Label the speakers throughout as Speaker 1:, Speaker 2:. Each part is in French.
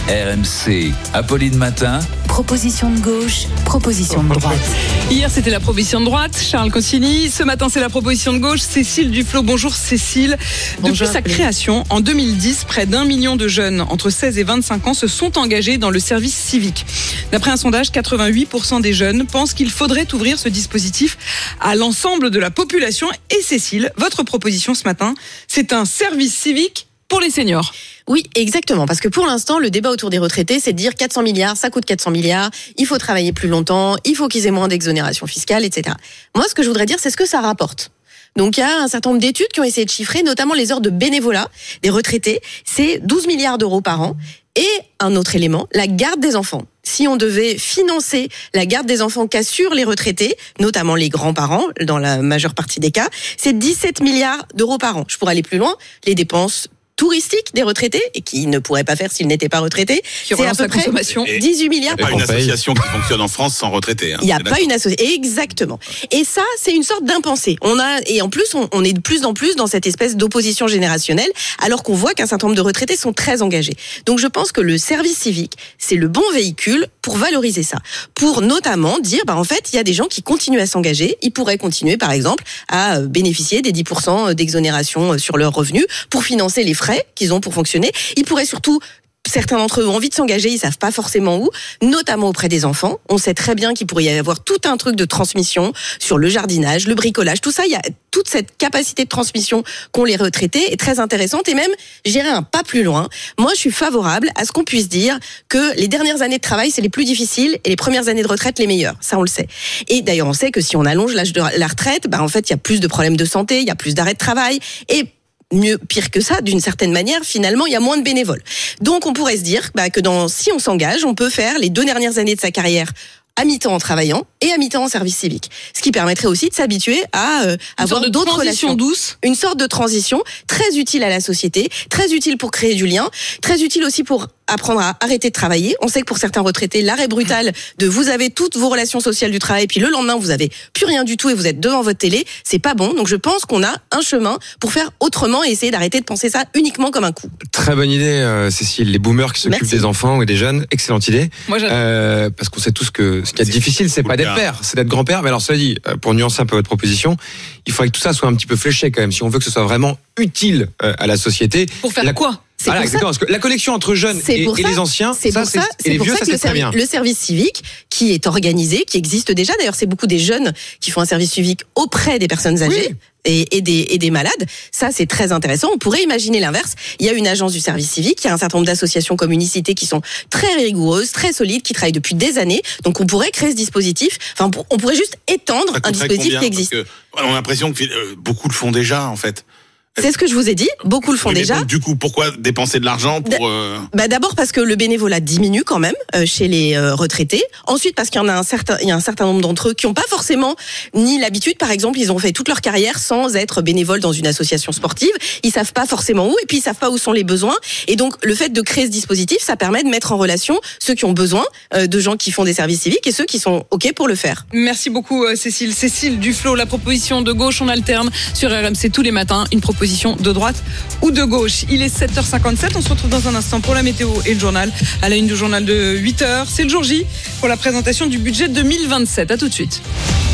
Speaker 1: RMC, Apolline Matin.
Speaker 2: Proposition de gauche, proposition de droite.
Speaker 3: Hier, c'était la proposition de droite, Charles Consigny. Ce matin, c'est la proposition de gauche, Cécile Duflot. Bonjour Cécile.
Speaker 2: Bonjour.
Speaker 3: Depuis sa création, en 2010, près d'1 million de jeunes entre 16 et 25 ans se sont engagés dans le service civique. D'après un sondage, 88% des jeunes pensent qu'il faudrait ouvrir ce dispositif à l'ensemble de la population. Et Cécile, votre proposition ce matin, c'est un service civique pour les seniors.
Speaker 4: Oui, exactement. Parce que pour l'instant, le débat autour des retraités, c'est de dire 400 milliards, ça coûte 400 milliards, il faut travailler plus longtemps, il faut qu'ils aient moins d'exonération fiscale, etc. Moi, ce que je voudrais dire, c'est ce que ça rapporte. Donc, il y a un certain nombre d'études qui ont essayé de chiffrer, notamment les heures de bénévolat des retraités. C'est 12 milliards d'euros par an. Et un autre élément, la garde des enfants. Si on devait financer la garde des enfants qu'assurent les retraités, notamment les grands-parents, dans la majeure partie des cas, c'est 17 milliards d'euros par an. Je pourrais aller plus loin, les dépenses touristiques des retraités, et qui ne pourraient pas faire s'ils n'étaient pas retraités, c'est à peu près 18 milliards
Speaker 5: par an. Il n'y a pas une association qui fonctionne en France sans retraités.
Speaker 4: Il n'y a pas une association. Exactement. Et ça, c'est une sorte d'impensé. Et en plus, on est de plus en plus dans cette espèce d'opposition générationnelle, alors qu'on voit qu'un certain nombre de retraités sont très engagés. Donc je pense que le service civique, c'est le bon véhicule pour valoriser ça. Pour notamment dire, en fait, il y a des gens qui continuent à s'engager. Ils pourraient continuer, par exemple, à bénéficier des 10% d'exonération sur leurs revenus pour financer les frais qu'ils ont pour fonctionner. Ils pourraient surtout, certains d'entre eux ont envie de s'engager, ils savent pas forcément où, notamment auprès des enfants. On sait très bien qu'il pourrait y avoir tout un truc de transmission sur le jardinage, le bricolage, tout ça. Il y a toute cette capacité de transmission qu'ont les retraités est très intéressante. Et même, j'irai un pas plus loin. Moi, je suis favorable à ce qu'on puisse dire que les dernières années de travail, c'est les plus difficiles et les premières années de retraite, les meilleures. Ça, on le sait. Et d'ailleurs, on sait que si on allonge l'âge de la retraite, en fait, il y a plus de problèmes de santé, il y a plus d'arrêts de travail et pire que ça, d'une certaine manière, finalement, il y a moins de bénévoles. Donc, on pourrait se dire que si on s'engage, on peut faire les 2 dernières années de sa carrière à mi-temps en travaillant et à mi-temps en service civique. Ce qui permettrait aussi de s'habituer à avoir d'autres relations
Speaker 3: douces.
Speaker 4: Une sorte de transition très utile à la société, très utile pour créer du lien, très utile aussi pour apprendre à arrêter de travailler. On sait que pour certains retraités, l'arrêt brutal de vous avez toutes vos relations sociales du travail, puis le lendemain, vous avez plus rien du tout et vous êtes devant votre télé, c'est pas bon. Donc je pense qu'on a un chemin pour faire autrement et essayer d'arrêter de penser ça uniquement comme un coup.
Speaker 6: Très bonne idée, Cécile. Les boomers qui s'occupent des enfants ou des jeunes, excellente idée.
Speaker 3: Moi, j'adore.
Speaker 6: Parce qu'on sait tous que ce qui est difficile, c'est pas d'être père, c'est d'être grand-père. Mais alors, cela dit, pour nuancer un peu votre proposition, il faudrait que tout ça soit un petit peu fléché quand même. Si on veut que ce soit vraiment utile à la société.
Speaker 3: Pour faire quoi ?
Speaker 6: Voilà, exactement. Parce que la connexion entre jeunes et les anciens, et les vieux, ça c'est très bien.
Speaker 4: Le service civique qui est organisé, qui existe déjà. D'ailleurs, c'est beaucoup des jeunes qui font un service civique auprès des personnes âgées. Oui. Et des malades, ça c'est très intéressant. On pourrait imaginer l'inverse. Il y a une agence du service civique, il y a un certain nombre d'associations comme Unicité qui sont très rigoureuses, très solides, qui travaillent depuis des années. Donc on pourrait créer ce dispositif. Enfin, on pourrait juste étendre un dispositif qui existe.
Speaker 5: On a l'impression que beaucoup le font déjà, en fait.
Speaker 4: C'est ce que je vous ai dit, beaucoup le font déjà.
Speaker 5: Donc, du coup, pourquoi dépenser de l'argent pour...
Speaker 4: D'abord parce que le bénévolat diminue quand même chez les retraités. Ensuite parce qu'il y a un certain nombre d'entre eux qui n'ont pas forcément ni l'habitude. Par exemple, ils ont fait toute leur carrière sans être bénévoles dans une association sportive. Ils savent pas forcément où et puis ils savent pas où sont les besoins. Et donc le fait de créer ce dispositif, ça permet de mettre en relation ceux qui ont besoin de gens qui font des services civiques et ceux qui sont OK pour le faire.
Speaker 3: Merci beaucoup Cécile. Cécile Duflot, la proposition de gauche, on alterne sur RMC tous les matins. Une proposition de droite ou de gauche. Il est 7h57, on se retrouve dans un instant pour la météo et le journal. À la une du journal de 8h, c'est le jour J pour la présentation du budget 2027. À tout de suite.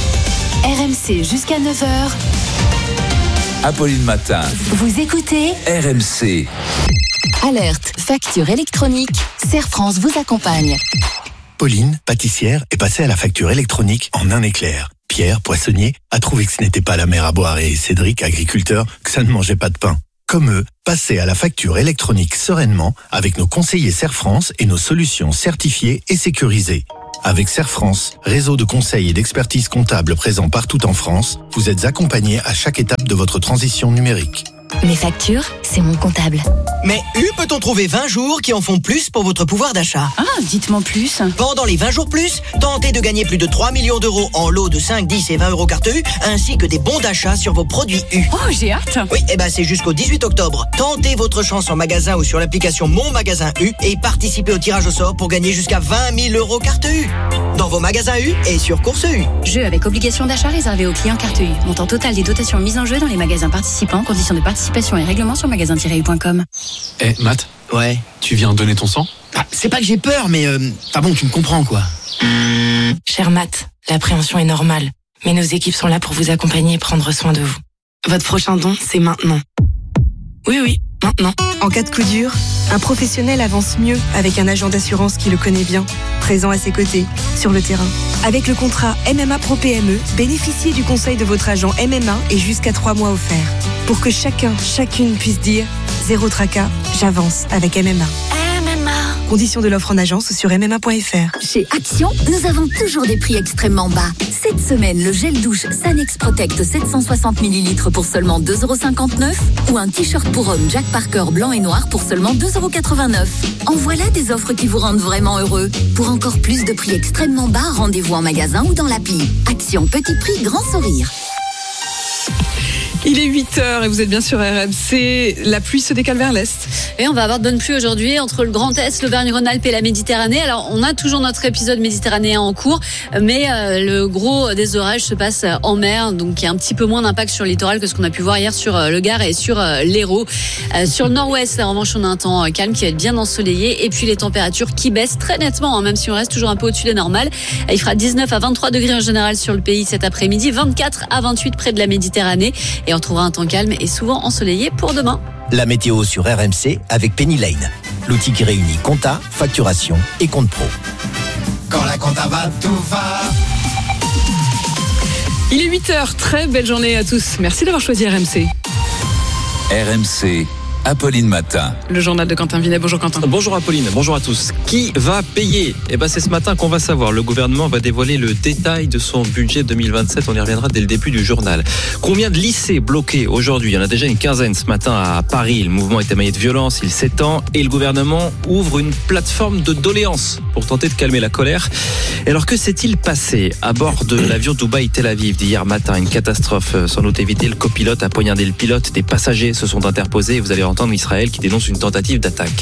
Speaker 2: RMC jusqu'à 9h.
Speaker 1: Apolline Matin.
Speaker 2: Vous écoutez
Speaker 1: RMC.
Speaker 2: Alerte, facture électronique. Serre France vous accompagne.
Speaker 7: Pauline, pâtissière, est passée à la facture électronique en un éclair. Pierre, poissonnier, a trouvé que ce n'était pas la mer à boire et Cédric, agriculteur, que ça ne mangeait pas de pain. Comme eux, passez à la facture électronique sereinement avec nos conseillers Serre France et nos solutions certifiées et sécurisées. Avec Serre France, réseau de conseils et d'expertise comptable présent partout en France, vous êtes accompagnés à chaque étape de votre transition numérique.
Speaker 2: Mes factures, c'est mon comptable.
Speaker 8: Mais peut-on trouver 20 jours qui en font plus pour votre pouvoir d'achat?
Speaker 2: Ah, dites-moi plus.
Speaker 8: Pendant les 20 jours plus, tentez de gagner plus de 3 millions d'euros en lots de 5, 10 et 20 euros carte U, ainsi que des bons d'achat sur vos produits U.
Speaker 2: Oh, j'ai hâte.
Speaker 8: Oui, c'est jusqu'au 18 octobre. Tentez votre chance en magasin ou sur l'application Mon Magasin U et participez au tirage au sort pour gagner jusqu'à 20 000 euros carte U. Dans vos magasins U et sur Course U.
Speaker 2: Jeu avec obligation d'achat réservé aux clients carte U. Montant total des dotations mises en jeu dans les magasins participants. Conditions de participation et règlements sur magasin-u.com.
Speaker 9: Matt.
Speaker 8: Ouais.
Speaker 9: Tu viens donner ton sang ? C'est pas que j'ai peur, mais bon, tu me comprends, quoi.
Speaker 10: Cher Matt, l'appréhension est normale, mais nos équipes sont là pour vous accompagner et prendre soin de vous. Votre prochain don, c'est maintenant. Oui, maintenant.
Speaker 11: En cas de coup dur, un professionnel avance mieux avec un agent d'assurance qui le connaît bien, présent à ses côtés, sur le terrain. Avec le contrat MMA Pro PME, bénéficiez du conseil de votre agent MMA et jusqu'à 3 mois offerts. Pour que chacune puisse dire « Zéro tracas, j'avance avec MMA ». Conditions de l'offre en agence sur mma.fr.
Speaker 12: Chez Action, nous avons toujours des prix extrêmement bas. Cette semaine, le gel douche Sanex Protect 760 ml pour seulement 2,59 € ou un t-shirt pour homme Jack Parker blanc et noir pour seulement 2,89 €. En voilà des offres qui vous rendent vraiment heureux. Pour encore plus de prix extrêmement bas, rendez-vous en magasin ou dans l'appli. Action, petit prix, grand sourire.
Speaker 3: Il est 8h et vous êtes bien sur RMC. La pluie se décale vers l'est.
Speaker 13: Et on va avoir de bonnes pluies aujourd'hui entre le Grand Est, l'Auvergne-Rhône-Alpes et la Méditerranée. Alors, on a toujours notre épisode méditerranéen en cours, mais le gros des orages se passe en mer, donc il y a un petit peu moins d'impact sur le littoral que ce qu'on a pu voir hier sur le Gard et sur l'Hérault. Sur le nord-ouest, en revanche, on a un temps calme qui va être bien ensoleillé et puis les températures qui baissent très nettement, même si on reste toujours un peu au-dessus des normales. Il fera 19 à 23 degrés en général sur le pays cet après-midi, 24 à 28 près de la Méditerranée et on trouvera un temps calme et souvent ensoleillé pour demain.
Speaker 14: La météo sur RMC avec Penny Lane, l'outil qui réunit compta, facturation et compte pro.
Speaker 15: Quand la compta va, tout va.
Speaker 3: Il est 8h, très belle journée à tous. Merci d'avoir choisi RMC.
Speaker 1: RMC, Apolline Matin.
Speaker 3: Le journal de Quentin Vinet. Bonjour Quentin.
Speaker 16: Bonjour Apolline, bonjour à tous. Qui va payer ? C'est ce matin qu'on va savoir. Le gouvernement va dévoiler le détail de son budget 2027. On y reviendra dès le début du journal. Combien de lycées bloqués aujourd'hui ? Il y en a déjà une quinzaine ce matin à Paris. Le mouvement est émaillé de violence, il s'étend et le gouvernement ouvre une plateforme de doléances pour tenter de calmer la colère. Et alors que s'est-il passé à bord de l'avion Dubaï-Tel Aviv d'hier matin ? Une catastrophe sans doute évitée. Le copilote a poignardé le pilote. Des passagers se sont interposés. Vous allez entendre Israël qui dénonce une tentative d'attaque.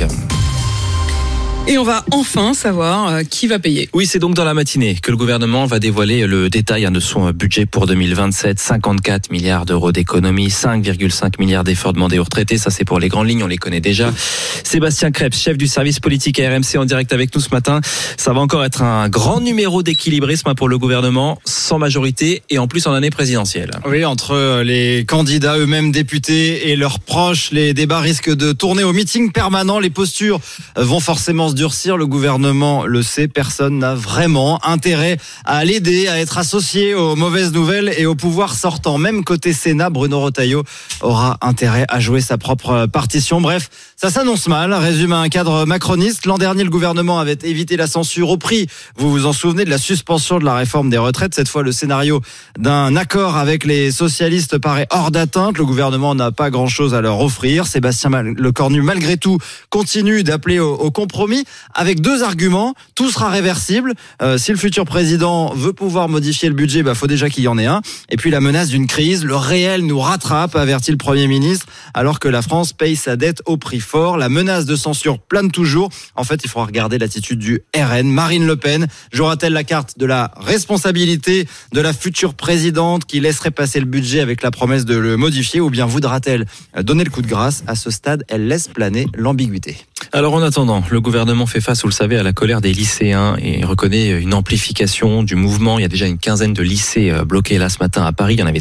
Speaker 3: Et on va enfin savoir qui va payer.
Speaker 16: Oui, c'est donc dans la matinée que le gouvernement va dévoiler le détail de son budget pour 2027. 54 milliards d'euros d'économies, 5,5 milliards d'efforts demandés aux retraités. Ça, c'est pour les grandes lignes, on les connaît déjà. Sébastien Krebs, chef du service politique à RMC, en direct avec nous ce matin. Ça va encore être un grand numéro d'équilibrisme pour le gouvernement, sans majorité et en plus en année présidentielle.
Speaker 17: Oui, entre les candidats eux-mêmes députés et leurs proches, les débats risquent de tourner au meeting permanent. Les postures vont forcément se durcir, le gouvernement le sait, personne n'a vraiment intérêt à l'aider, à être associé aux mauvaises nouvelles et au pouvoir sortant. Même côté Sénat, Bruno Retailleau aura intérêt à jouer sa propre partition. Bref, ça s'annonce mal, résume un cadre macroniste. L'an dernier, le gouvernement avait évité la censure au prix, vous vous en souvenez, de la suspension de la réforme des retraites. Cette fois, le scénario d'un accord avec les socialistes paraît hors d'atteinte. Le gouvernement n'a pas grand-chose à leur offrir. Sébastien Lecornu, malgré tout, continue d'appeler au compromis avec deux arguments. Tout sera réversible. Si le futur président veut pouvoir modifier le budget, faut déjà qu'il y en ait un. Et puis la menace d'une crise, le réel nous rattrape, avertit le Premier ministre, alors que la France paye sa dette au prix fort. La menace de censure plane toujours. En fait, il faudra regarder l'attitude du RN. Marine Le Pen jouera-t-elle la carte de la responsabilité de la future présidente qui laisserait passer le budget avec la promesse de le modifier, ou bien voudra-t-elle donner le coup de grâce ? À ce stade, elle laisse planer l'ambiguïté.
Speaker 16: Alors en attendant, le gouvernement fait face, vous le savez, à la colère des lycéens et reconnaît une amplification du mouvement. Il y a déjà une quinzaine de lycées bloqués là ce matin à Paris. Il y en avait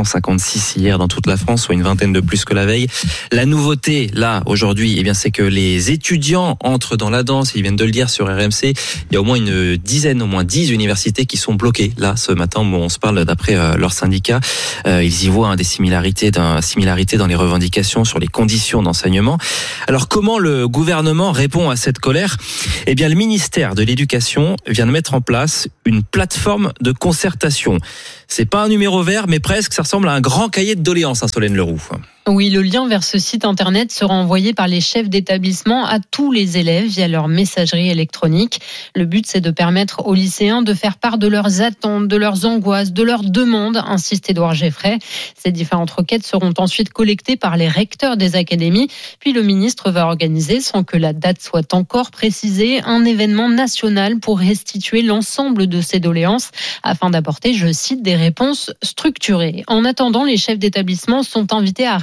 Speaker 16: 356 hier dans toute la France, soit une vingtaine de plus que la veille. La nouveauté là aujourd'hui, c'est que les étudiants entrent dans la danse. Ils viennent de le dire sur RMC. Il y a au moins une dizaine, au moins 10 universités qui sont bloquées là ce matin où on se parle d'après leur syndicat. Ils y voient des similarités dans les revendications sur les conditions d'enseignement. Alors comment le gouvernement répond à cette colère ? Le ministère de l'Éducation vient de mettre en place une plateforme de concertation. C'est pas un numéro vert, mais presque, ça ressemble à un grand cahier de doléances, Solène Leroux.
Speaker 18: Oui, le lien vers ce site internet sera envoyé par les chefs d'établissement à tous les élèves via leur messagerie électronique. Le but, c'est de permettre aux lycéens de faire part de leurs attentes, de leurs angoisses, de leurs demandes, insiste Édouard Geffray. Ces différentes requêtes seront ensuite collectées par les recteurs des académies. Puis le ministre va organiser, sans que la date soit encore précisée, un événement national pour restituer l'ensemble de ces doléances afin d'apporter, je cite, des réponses structurées. En attendant, les chefs d'établissement sont invités à réunir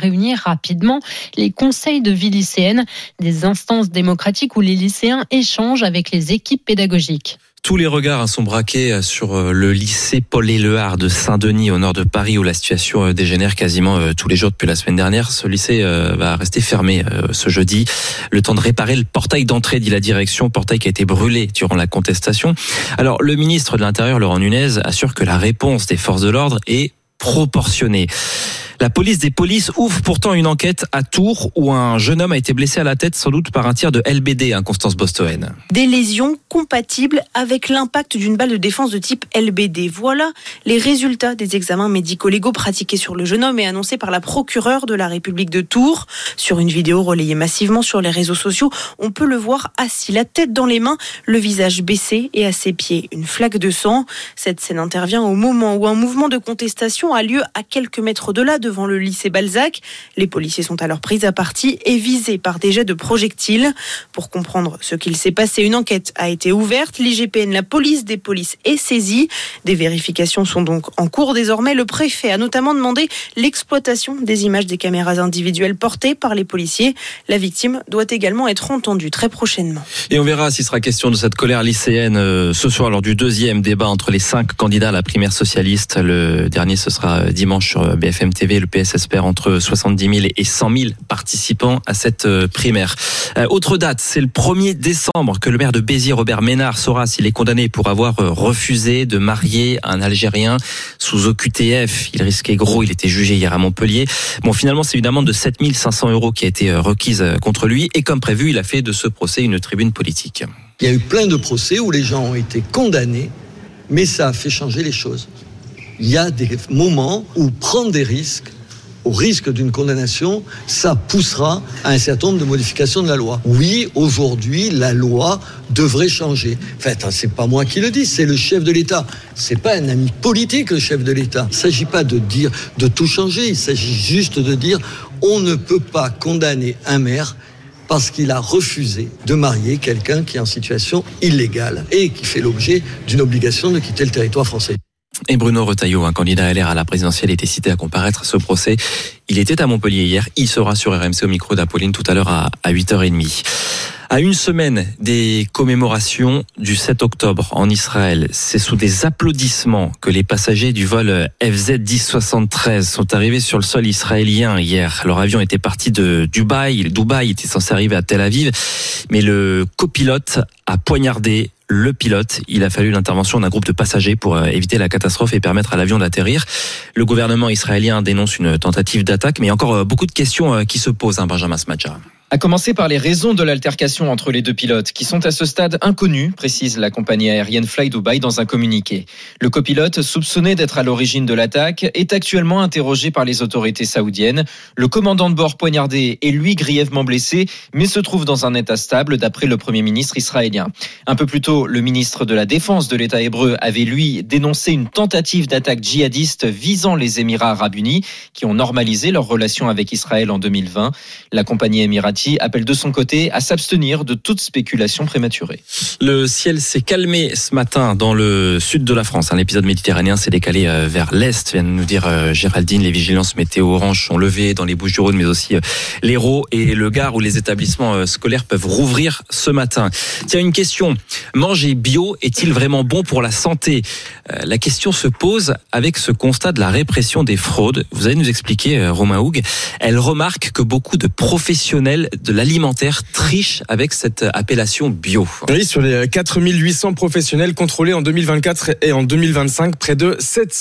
Speaker 18: réunir rapidement les conseils de vie lycéenne, des instances démocratiques où les lycéens échangent avec les équipes pédagogiques.
Speaker 16: Tous les regards sont braqués sur le lycée Paul-Éluard de Saint-Denis au nord de Paris où la situation dégénère quasiment tous les jours depuis la semaine dernière. Ce lycée va rester fermé ce jeudi. Le temps de réparer le portail d'entrée, dit la direction, portail qui a été brûlé durant la contestation. Alors le ministre de l'Intérieur, Laurent Nunez, assure que la réponse des forces de l'ordre est proportionnée. La police des polices ouvre pourtant une enquête à Tours où un jeune homme a été blessé à la tête sans doute par un tir de LBD, Constance Bostoen.
Speaker 19: Des lésions compatibles avec l'impact d'une balle de défense de type LBD. Voilà les résultats des examens médico-légaux pratiqués sur le jeune homme et annoncés par la procureure de la République de Tours. Sur une vidéo relayée massivement sur les réseaux sociaux, on peut le voir assis, la tête dans les mains, le visage baissé et à ses pieds une flaque de sang. Cette scène intervient au moment où un mouvement de contestation a lieu à quelques mètres de là, devant le lycée Balzac. Les policiers sont alors pris à partie et visés par des jets de projectiles. Pour comprendre ce qu'il s'est passé, une enquête a été ouverte. L'IGPN, la police des polices, est saisie. Des vérifications sont donc en cours désormais. Le préfet a notamment demandé l'exploitation des images des caméras individuelles portées par les policiers. La victime doit également être entendue très prochainement.
Speaker 16: Et on verra s'il sera question de cette colère lycéenne ce soir lors du deuxième débat entre les 5 candidats à la primaire socialiste. Le dernier, ce sera dimanche sur BFM TV. Le PS espère entre 70 000 et 100 000 participants à cette primaire. Autre date, c'est le 1er décembre que le maire de Béziers, Robert Ménard, saura s'il est condamné pour avoir refusé de marier un Algérien sous OQTF. Il risquait gros, il était jugé hier à Montpellier. Bon, finalement, c'est une amende de 7 500 € qui a été requise contre lui. Et comme prévu, il a fait de ce procès une tribune politique.
Speaker 20: Il y a eu plein de procès où les gens ont été condamnés, mais ça a fait changer les choses. Il y a des moments où prendre des risques, au risque d'une condamnation, ça poussera à un certain nombre de modifications de la loi. Oui, aujourd'hui, la loi devrait changer. En fait, c'est pas moi qui le dis, c'est le chef de l'État. C'est pas un ami politique, le chef de l'État. Il ne s'agit pas de dire de tout changer, il s'agit juste de dire on ne peut pas condamner un maire parce qu'il a refusé de marier quelqu'un qui est en situation illégale et qui fait l'objet d'une obligation de quitter le territoire français.
Speaker 16: Et Bruno Retailleau, un candidat LR à la présidentielle, était cité à comparaître à ce procès. Il était à Montpellier hier. Il sera sur RMC au micro d'Apolline tout à l'heure à 8h30. À une semaine des commémorations du 7 octobre en Israël, c'est sous des applaudissements que les passagers du vol FZ 1073 sont arrivés sur le sol israélien hier. Leur avion était parti de Dubaï. Dubaï était censé arriver à Tel Aviv, mais le copilote a poignardé le pilote. Il a fallu l'intervention d'un groupe de passagers pour éviter la catastrophe et permettre à l'avion d'atterrir. Le gouvernement israélien dénonce une tentative d'attaque, mais il y a encore beaucoup de questions qui se posent, Benjamin Smadja.
Speaker 21: À commencer par les raisons de l'altercation entre les deux pilotes, qui sont à ce stade inconnues, précise la compagnie aérienne Fly Dubai dans un communiqué. Le copilote, soupçonné d'être à l'origine de l'attaque, est actuellement interrogé par les autorités saoudiennes. Le commandant de bord poignardé est lui grièvement blessé, mais se trouve dans un état stable, d'après le Premier ministre israélien. Un peu plus tôt, le ministre de la Défense de l'État hébreu avait, lui, dénoncé une tentative d'attaque djihadiste visant les Émirats arabes unis, qui ont normalisé leurs relations avec Israël en 2020. La compagnie émirati appelle de son côté à s'abstenir de toute spéculation prématurée.
Speaker 16: Le ciel s'est calmé ce matin dans le sud de la France. Un épisode méditerranéen s'est décalé vers l'est, vient de nous dire Géraldine. Les vigilances météo orange sont levées dans les Bouches-du-Rhône, mais aussi l'Hérault et le Gard, où les établissements scolaires peuvent rouvrir ce matin. Tiens, une question. Manger bio est-il vraiment bon pour la santé ? La question se pose avec ce constat de la répression des fraudes. Vous allez nous expliquer, Romain Houg. Elle remarque que beaucoup de professionnels de l'alimentaire trichent avec cette appellation bio.
Speaker 22: Oui, sur les 4800 professionnels contrôlés en 2024 et en 2025, près de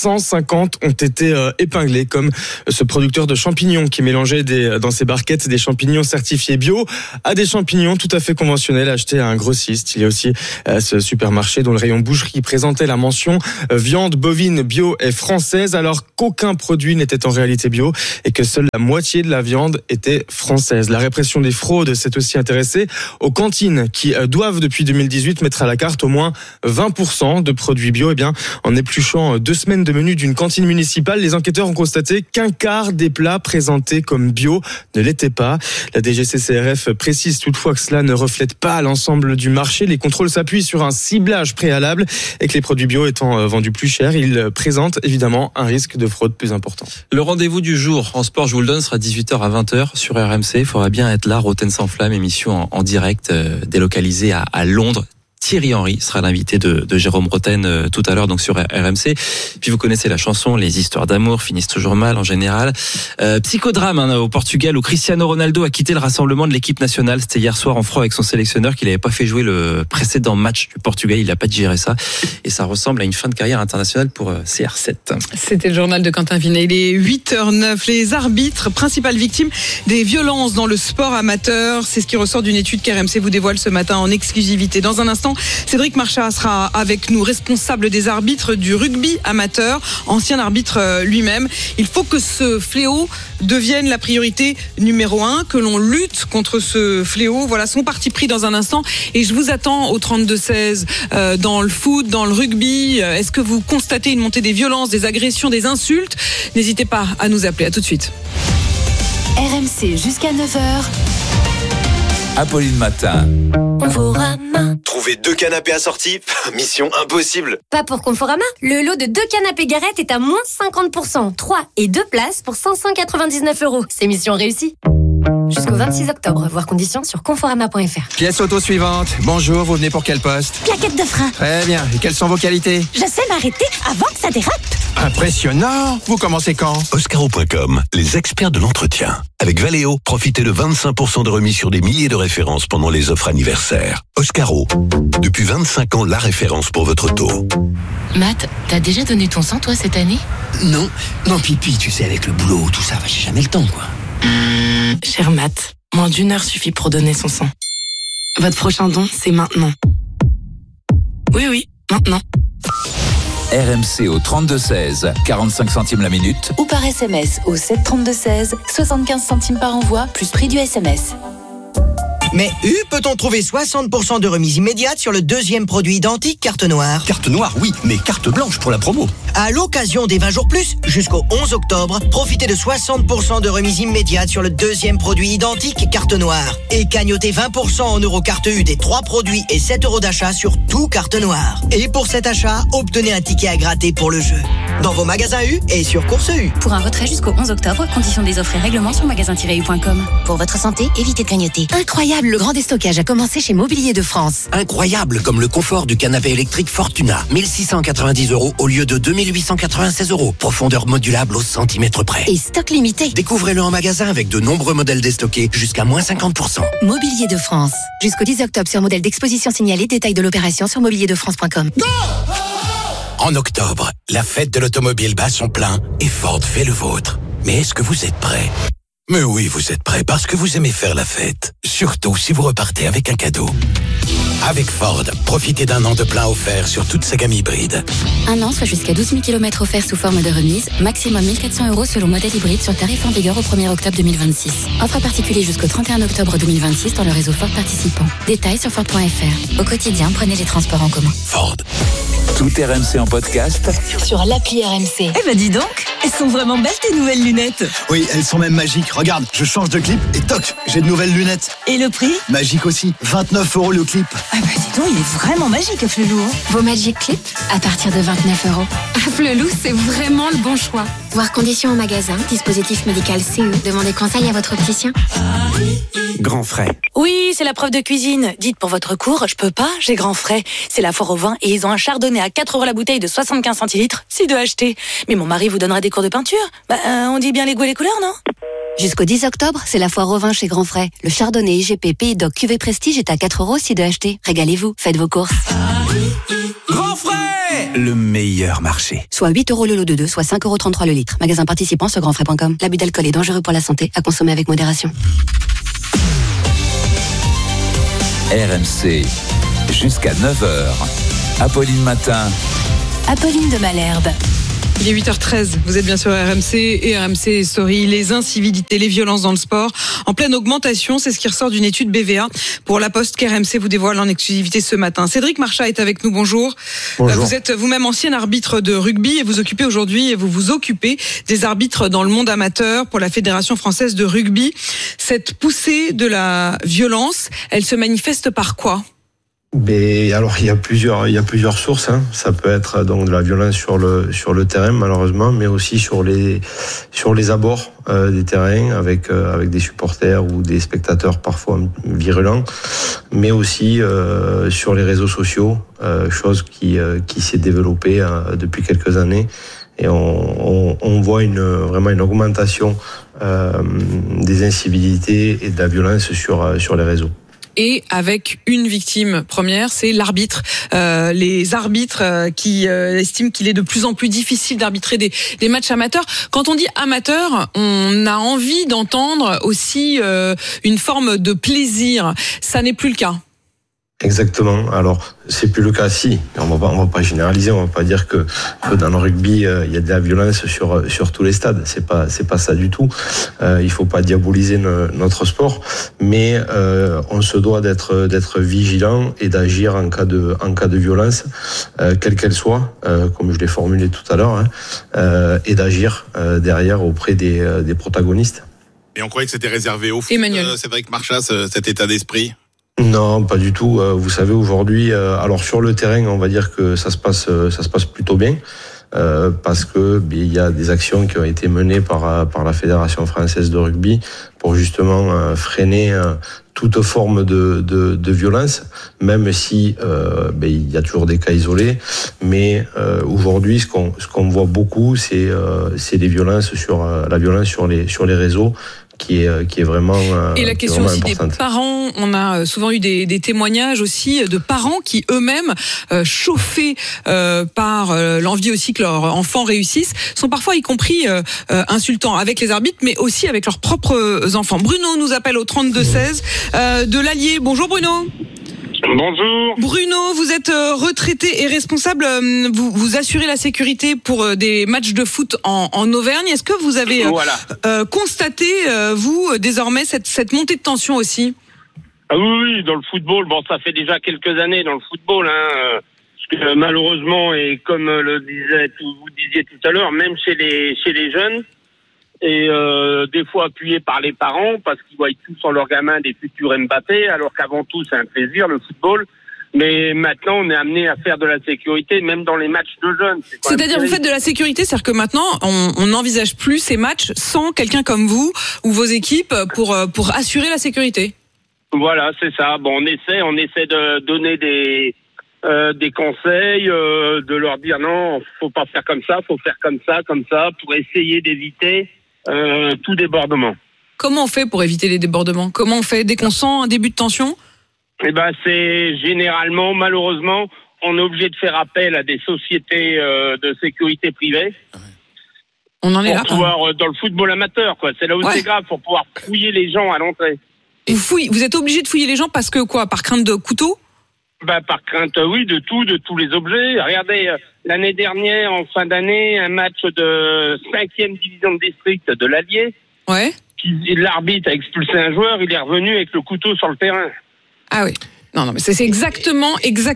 Speaker 22: 750 ont été épinglés, comme ce producteur de champignons qui mélangeait dans ses barquettes des champignons certifiés bio à des champignons tout à fait conventionnels achetés à un grossiste. Il y a aussi ce supermarché dont le rayon boucherie présentait la mention viande bovine bio et française, alors qu'aucun produit n'était en réalité bio et que seule la moitié de la viande était française. La répression prévention des fraudes s'est aussi intéressée aux cantines qui doivent depuis 2018 mettre à la carte au moins 20% de produits bio. Eh bien, en épluchant 2 semaines de menu d'une cantine municipale, les enquêteurs ont constaté qu'un quart des plats présentés comme bio ne l'étaient pas. La DGCCRF précise toutefois que cela ne reflète pas l'ensemble du marché. Les contrôles s'appuient sur un ciblage préalable et que les produits bio étant vendus plus cher, ils présentent évidemment un risque de fraude plus important.
Speaker 16: Le rendez-vous du jour en sport, je vous le donne, sera 18h à 20h sur RMC. Il faudra bien être là. Roten sans flamme, émission en direct délocalisée à Londres. Thierry Henry sera l'invité de Jérôme Roten tout à l'heure, donc sur RMC. Puis vous connaissez la chanson, les histoires d'amour finissent toujours mal en général. Psychodrame au Portugal où Cristiano Ronaldo a quitté le rassemblement de l'équipe nationale. C'était hier soir en froid avec son sélectionneur qu'il n'avait pas fait jouer le précédent match du Portugal. Il n'a pas digéré ça. Et ça ressemble à une fin de carrière internationale pour CR7.
Speaker 3: C'était le journal de Quentin Vinet. Il est 8h09. Les arbitres, principales victimes des violences dans le sport amateur. C'est ce qui ressort d'une étude qu'RMC vous dévoile ce matin en exclusivité. Dans un instant, Cédric Marchand sera avec nous, responsable des arbitres du rugby amateur, ancien arbitre lui-même. Il faut que ce fléau devienne la priorité numéro 1, que l'on lutte contre ce fléau. Voilà son parti pris dans un instant. Et je vous attends au 32-16 dans le foot, dans le rugby. Est-ce que vous constatez une montée des violences, des agressions, des insultes? N'hésitez pas à nous appeler. À tout de suite.
Speaker 12: RMC jusqu'à 9h.
Speaker 1: Apolline Matin.
Speaker 5: Conforama. Trouver 2 canapés assortis, mission impossible.
Speaker 6: Pas pour Conforama. Le lot de 2 canapés Garrett est à moins 50%. 3 et 2 places pour 599 €. C'est mission réussie. Jusqu'au 26 octobre. Voir conditions sur conforama.fr.
Speaker 23: Pièce auto suivante. Bonjour, vous venez pour quel poste?
Speaker 6: Plaquette de frein.
Speaker 23: Très bien. Et quelles sont vos qualités?
Speaker 6: Je sais m'arrêter avant que ça dérape.
Speaker 23: Impressionnant. Vous commencez quand?
Speaker 24: Oscaro.com, les experts de l'entretien. Avec Valeo, profitez de 25% de remise sur des milliers de références pendant les offres anniversaires. Oscaro, depuis 25 ans, la référence pour votre auto.
Speaker 10: Matt, t'as déjà donné ton sang, toi, cette année?
Speaker 9: Non, Pipi, tu sais, avec le boulot, tout ça, j'ai jamais le temps, quoi.
Speaker 10: Cher Matt, moins d'1 heure suffit pour donner son sang. Votre prochain don, c'est maintenant. Oui, maintenant.
Speaker 1: RMC au 32-16, 45 centimes la minute.
Speaker 12: Ou par SMS au 732-16, 75 centimes par envoi, plus prix du SMS.
Speaker 8: Mais peut-on trouver 60% de remise immédiate sur le 2e produit identique carte noire?
Speaker 9: Carte noire, oui, mais carte blanche pour la promo.
Speaker 8: À l'occasion des 20 jours plus, jusqu'au 11 octobre, profitez de 60% de remise immédiate sur le 2e produit identique carte noire. Et cagnotez 20% en euros carte U des 3 produits et 7 € d'achat sur tout carte noire. Et pour cet achat, obtenez un ticket à gratter pour le jeu. Dans vos magasins U et sur Course U.
Speaker 2: Pour un retrait jusqu'au 11 octobre, conditions des offres et règlements sur magasin-u.com.
Speaker 6: Pour votre santé, évitez de grignoter.
Speaker 12: Incroyable, le grand déstockage a commencé chez Mobilier de France.
Speaker 9: Incroyable, comme le confort du canapé électrique Fortuna. 1690 € au lieu de 2896 €. Profondeur modulable au centimètre près.
Speaker 12: Et stock limité.
Speaker 9: Découvrez-le en magasin avec de nombreux modèles déstockés jusqu'à moins 50%.
Speaker 12: Mobilier de France. Jusqu'au 10 octobre sur modèle d'exposition signalé. Détail de l'opération sur mobilierdefrance.com.
Speaker 9: En octobre, la fête de l'automobile bat son plein et Ford fait le vôtre. Mais est-ce que vous êtes prêts? Mais oui, vous êtes prêts parce que vous aimez faire la fête. Surtout si vous repartez avec un cadeau. Avec Ford, profitez d'un an de plein offert sur toute sa gamme hybride.
Speaker 2: Un an, soit jusqu'à 12 000 km offerts sous forme de remise. Maximum 1 400 € selon modèle hybride sur tarif en vigueur au 1er octobre 2026. Offre particulière jusqu'au 31 octobre 2026 dans le réseau Ford participant. Détails sur Ford.fr. Au quotidien, prenez les transports en commun.
Speaker 9: Ford.
Speaker 1: Tout RMC en podcast
Speaker 12: Sur l'appli RMC.
Speaker 11: Eh ben dis donc, elles sont vraiment belles tes nouvelles lunettes.
Speaker 9: Oui, elles sont même magiques. Regarde, je change de clip et toc, j'ai de nouvelles lunettes.
Speaker 11: Et le prix?
Speaker 9: Magique aussi, 29 € le clip.
Speaker 11: Ah bah dis donc, il est vraiment magique, Flelou.
Speaker 2: Vos Magic Clip à partir de 29 €. Flelou, c'est vraiment le bon choix. Voir conditions en magasin, dispositif médical CE. Demandez conseil à votre opticien.
Speaker 9: Grand frais.
Speaker 11: Oui, c'est la preuve de cuisine. Dites pour votre cours, je peux pas, j'ai grand frais. C'est la foire au vin et ils ont un chardonnay à 4 € la bouteille de 75 centilitres, si de acheter. Mais mon mari vous donnera des cours de peinture. On dit bien les goûts et les couleurs, non?
Speaker 2: Jusqu'au 10 octobre, c'est la foire au vin chez Grand Frais. Le chardonnay IGP Pays d'Oc Cuvée Prestige est à 4 € si de acheter. Régalez-vous, faites vos courses.
Speaker 9: Grand frais, le meilleur marché.
Speaker 2: Soit 8 € le lot de 2, soit 5,33 € le litre. Magasin participant sur grandfrais.com. L'abus d'alcool est dangereux pour la santé, à consommer avec modération.
Speaker 1: RMC, jusqu'à 9h. Apolline Matin.
Speaker 12: Apolline de Malherbe.
Speaker 3: Il est 8h13, vous êtes bien sur RMC et RMC Story. Les incivilités, les violences dans le sport, en pleine augmentation, c'est ce qui ressort d'une étude BVA pour La Poste qu'RMC vous dévoile en exclusivité ce matin. Cédric Marchas est avec nous, bonjour.
Speaker 4: Bonjour.
Speaker 3: Vous êtes vous-même ancien arbitre de rugby et vous vous occupez des arbitres dans le monde amateur pour la Fédération française de rugby. Cette poussée de la violence, elle se manifeste par quoi ?
Speaker 4: Mais alors il y a plusieurs sources. Hein. Ça peut être donc de la violence sur le terrain malheureusement, mais aussi sur les abords des terrains avec des supporters ou des spectateurs parfois virulents, mais aussi sur les réseaux sociaux, chose qui s'est développée depuis quelques années. Et on voit vraiment une augmentation des incivilités et de la violence sur les réseaux.
Speaker 3: Et avec une victime première, c'est l'arbitre. Les arbitres qui estiment qu'il est de plus en plus difficile d'arbitrer des matchs amateurs. Quand on dit amateur, on a envie d'entendre aussi une forme de plaisir. Ça n'est plus le cas.
Speaker 4: Exactement. Alors, c'est plus le cas. Si, on va pas généraliser. On va pas dire que dans le rugby il y a de la violence sur tous les stades. C'est pas ça du tout. Il faut pas diaboliser notre sport, mais on se doit d'être vigilant et d'agir en cas de violence, quelle qu'elle soit, comme je l'ai formulé tout à l'heure, et d'agir derrière auprès des protagonistes.
Speaker 7: Et on croyait que c'était réservé au foot.
Speaker 3: Emmanuel.
Speaker 7: Cédric Marchas, cet état d'esprit.
Speaker 4: Non, pas du tout. Vous savez, aujourd'hui, alors sur le terrain, on va dire que ça se passe plutôt bien, parce que il y a des actions qui ont été menées par la Fédération française de rugby pour justement freiner toute forme de violence, même si il y a toujours des cas isolés. Mais aujourd'hui, ce qu'on voit beaucoup, c'est les violences la violence sur les réseaux. Qui est vraiment
Speaker 3: et la question aussi importante. Des parents, on a souvent eu des témoignages aussi de parents qui eux-mêmes chauffés par l'envie aussi que leur enfant réussisse, sont parfois y compris insultants avec les arbitres, mais aussi avec leurs propres enfants. Bruno nous appelle au 32-16 de l'Allier. Bonjour Bruno.
Speaker 13: Bonjour.
Speaker 3: Bruno, vous êtes retraité et responsable, vous assurez la sécurité pour des matchs de foot en Auvergne. Est-ce que vous avez constaté, vous, désormais, cette montée de tension aussi ?
Speaker 13: Ah oui, dans le football, ça fait déjà quelques années dans le football, parce que malheureusement, et comme vous disiez tout à l'heure, même chez les jeunes, et des fois appuyés par les parents parce qu'ils voient tous en leurs gamins des futurs Mbappé, alors qu'avant tout c'est un plaisir le football. Mais maintenant on est amené à faire de la sécurité même dans les matchs de jeunes.
Speaker 3: C'est-à-dire vous faites de la sécurité, c'est-à-dire que maintenant on n'envisage plus ces matchs sans quelqu'un comme vous ou vos équipes pour assurer la sécurité.
Speaker 13: Voilà, c'est ça. On essaie de donner des conseils, de leur dire non, faut pas faire comme ça, faut faire comme ça, pour essayer d'éviter tout débordement.
Speaker 3: Comment on fait pour éviter les débordements ? Comment on fait dès qu'on sent un début de tension ?
Speaker 13: C'est généralement, malheureusement, on est obligé de faire appel à des sociétés de sécurité privée.
Speaker 3: On en est là.
Speaker 13: Pour pouvoir, dans le football amateur, quoi. C'est là où c'est grave, pour pouvoir fouiller les gens à l'entrée.
Speaker 3: Vous êtes obligé de fouiller les gens parce que quoi ? Par crainte de couteau ?
Speaker 13: Par crainte, oui, de tous les objets. Regardez, l'année dernière, en fin d'année, un match de 5e division de district de l'Allier.
Speaker 3: Ouais.
Speaker 13: L'arbitre a expulsé un joueur, il est revenu avec le couteau sur le terrain.
Speaker 3: Ah oui. Non, mais c'est exactement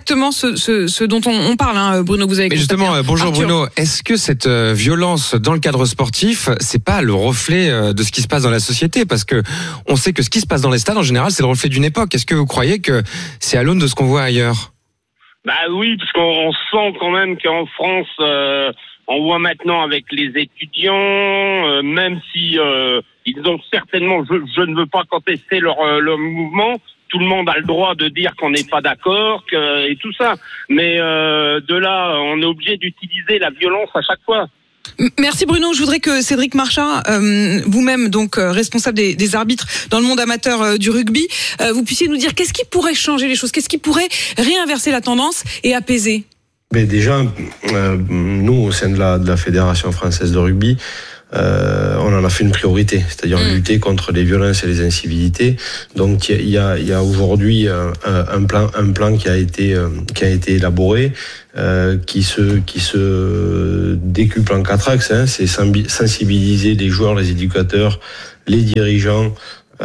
Speaker 3: ce dont on parle, Bruno. Vous avez.
Speaker 14: Mais justement, bonjour Arthur. Bruno. Est-ce que cette violence dans le cadre sportif, c'est pas le reflet de ce qui se passe dans la société ? Parce que on sait que ce qui se passe dans les stades, en général, c'est le reflet d'une époque. Est-ce que vous croyez que c'est à l'aune de ce qu'on voit ailleurs ?
Speaker 13: Oui, parce qu'on sent quand même qu'en France, on voit maintenant avec les étudiants, même si ils ont certainement, je ne veux pas contester leur mouvement. Tout le monde a le droit de dire qu'on n'est pas d'accord et tout ça. Mais de là, on est obligé d'utiliser la violence à chaque fois.
Speaker 3: Merci Bruno. Je voudrais que Cédric Marchas, vous-même donc responsable des arbitres dans le monde amateur du rugby, vous puissiez nous dire qu'est-ce qui pourrait changer les choses, qu'est-ce qui pourrait réinverser la tendance et apaiser ?
Speaker 4: Mais déjà, nous, au sein de la Fédération française de rugby, on en a fait une priorité, c'est-à-dire lutter contre les violences et les incivilités. Donc il y a aujourd'hui un plan qui a été élaboré, qui se décuple en 4 axes. C'est sensibiliser les joueurs, les éducateurs, les dirigeants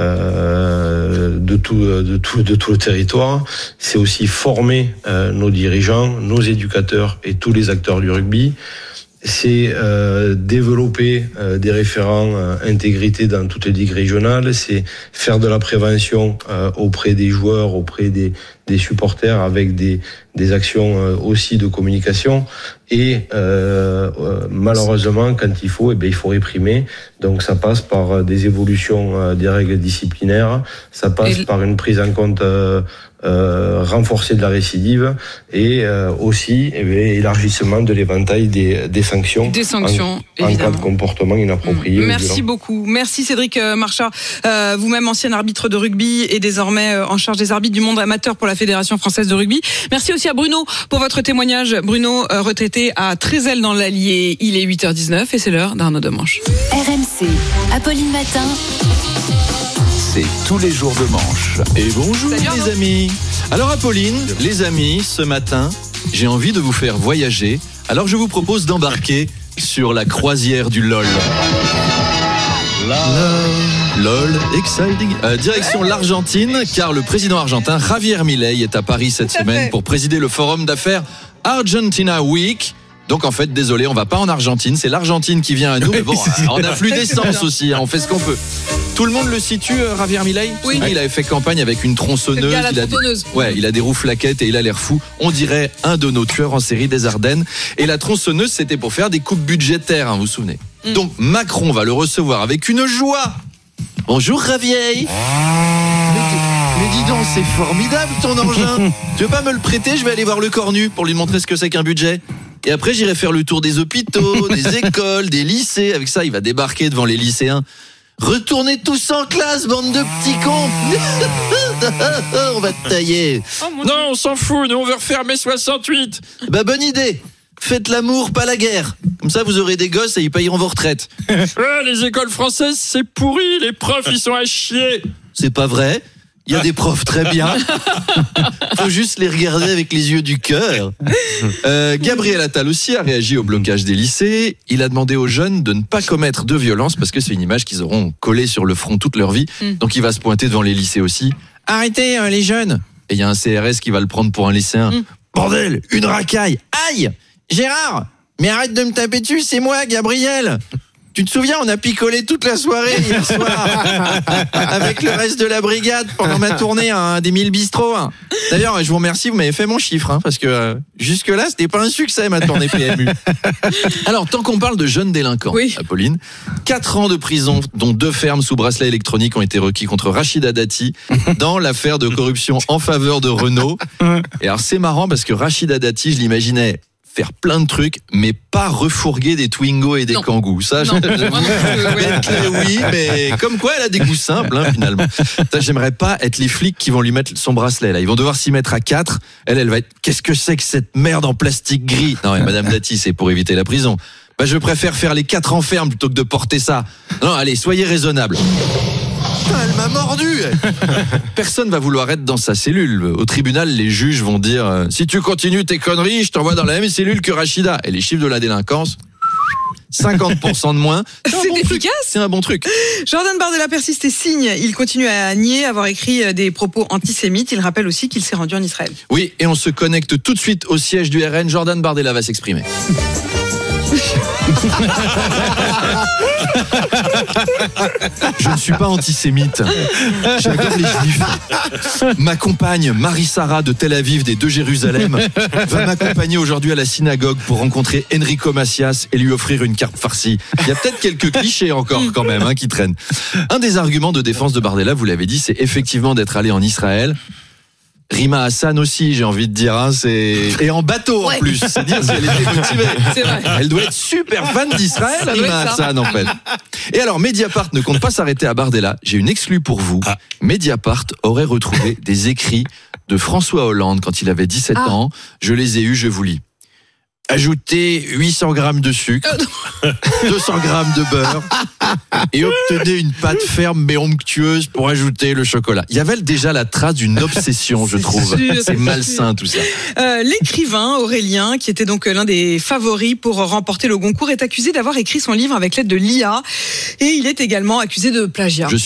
Speaker 4: de tout le territoire. C'est aussi former nos dirigeants, nos éducateurs et tous les acteurs du rugby. C'est développer des référents intégrité dans toutes les ligues régionales, c'est faire de la prévention auprès des joueurs, auprès des supporters, avec des actions aussi de communication. Et malheureusement, quand il faut réprimer. Donc ça passe par des évolutions des règles disciplinaires, ça passe par une prise en compte renforcée de la récidive et aussi élargissement de l'éventail des sanctions. Des sanctions, en cas de comportement inapproprié.
Speaker 3: Merci beaucoup. Merci Cédric Marchand, vous-même ancien arbitre de rugby et désormais en charge des arbitres du monde amateur pour la Fédération française de rugby. Merci aussi à Bruno pour votre témoignage. Bruno, retraité à Trézel dans l'Allier. Il est 8h19 et c'est l'heure d'Arnaud Demanche.
Speaker 12: RMC, Apolline Matin.
Speaker 1: C'est tous les jours de manche.
Speaker 15: Et bonjour les amis. Alors Apolline, les amis, ce matin, j'ai envie de vous faire voyager. Alors je vous propose d'embarquer sur la croisière du LOL. LOL, exciting. Direction l'Argentine, car le président argentin Javier Milei est à Paris cette semaine pour présider le forum d'affaires Argentina Week. Donc en fait, désolé, on va pas en Argentine, c'est l'Argentine qui vient à nous. Mais bon, on a plus d'essence aussi, on fait ce qu'on peut. Tout le monde le situe, Javier Milei ? Oui. Il avait fait campagne avec une tronçonneuse. Il a des roues flaquettes et il a l'air fou. On dirait un de nos tueurs en série des Ardennes. Et la tronçonneuse, c'était pour faire des coupes budgétaires, vous vous souvenez. Donc Macron va le recevoir avec une joie. Bonjour Javier. Mais dis donc, c'est formidable ton engin. Tu veux pas me le prêter ? Je vais aller voir le cornu pour lui montrer ce que c'est qu'un budget. Et après, j'irai faire le tour des hôpitaux, des écoles, des lycées. Avec ça, il va débarquer devant les lycéens. Retournez tous en classe, bande de petits cons. On va te tailler. Non, on s'en fout, nous on veut refaire mai 68. Bah bonne idée. Faites l'amour, pas la guerre. Comme ça, vous aurez des gosses et ils payeront vos retraites. Les écoles françaises, c'est pourri. Les profs, ils sont à chier. C'est pas vrai. Il y a des profs très bien. Faut juste les regarder avec les yeux du cœur. Gabriel Attal aussi a réagi au blocage des lycées. Il a demandé aux jeunes de ne pas commettre de violence parce que c'est une image qu'ils auront collée sur le front toute leur vie. Donc il va se pointer devant les lycées aussi. Arrêtez les jeunes. Et il y a un CRS qui va le prendre pour un lycéen. Bordel, une racaille. Aïe, Gérard, mais arrête de me taper dessus, c'est moi, Gabriel. Tu te souviens, on a picolé toute la soirée hier soir avec le reste de la brigade pendant ma tournée des 1000 bistrots. D'ailleurs, je vous remercie, vous m'avez fait mon chiffre parce que jusque-là, c'était pas un succès ma tournée PMU. Alors, tant qu'on parle de jeunes délinquants, Apolline, 4 ans de prison, dont 2 fermes sous bracelet électronique ont été requis contre Rachida Dati dans l'affaire de corruption en faveur de Renault. Et alors, c'est marrant parce que Rachida Dati, je l'imaginais faire plein de trucs, mais pas refourguer des Twingo et des Kangoo. Ça, oui, mais comme quoi elle a des goûts simples, finalement. Ça, j'aimerais pas être les flics qui vont lui mettre son bracelet, là. Ils vont devoir s'y mettre à 4. Elle va être, qu'est-ce que c'est que cette merde en plastique gris? Non, mais Madame Dati, c'est pour éviter la prison. Bah, je préfère faire les 4 en ferme plutôt que de porter ça. Non, allez, soyez raisonnables. Elle m'a mordu. Personne va vouloir être dans sa cellule. Au tribunal, les juges vont dire si tu continues tes conneries, je t'envoie dans la même cellule que Rachida. Et les chiffres de la délinquance, 50% de moins.
Speaker 3: C'est efficace.
Speaker 15: C'est un bon truc.
Speaker 3: Jordan Bardella persiste et signe. Il continue à nier avoir écrit des propos antisémites. Il rappelle aussi qu'il s'est rendu en Israël.
Speaker 15: Oui, et on se connecte tout de suite au siège du RN. Jordan Bardella va s'exprimer. Je ne suis pas antisémite. J'adore les juifs. Ma compagne Marie-Sara de Tel Aviv des 2 Jérusalem va m'accompagner aujourd'hui à la synagogue pour rencontrer Enrico Macias et lui offrir une carte farcie. Il y a peut-être quelques clichés encore quand même qui traînent. Un des arguments de défense de Bardella, vous l'avez dit, c'est effectivement d'être allé en Israël. Rima Hassan aussi, j'ai envie de dire, et en bateau en plus, c'est dire si elle était motivée. C'est vrai. Elle doit être super fan d'Israël, Rima Hassan en fait. Et alors, Mediapart ne compte pas s'arrêter à Bardella. J'ai une exclue pour vous. Mediapart aurait retrouvé des écrits de François Hollande quand il avait 17 ans. Je les ai eus, je vous lis. Ajoutez 800 grammes de sucre, 200 grammes de beurre et obtenez une pâte ferme mais onctueuse pour ajouter le chocolat. Il y avait déjà la trace d'une obsession, je trouve. C'est malsain tout ça.
Speaker 3: L'écrivain Aurélien, qui était donc l'un des favoris pour remporter le Goncourt, est accusé d'avoir écrit son livre avec l'aide de l'IA et il est également accusé de plagiat.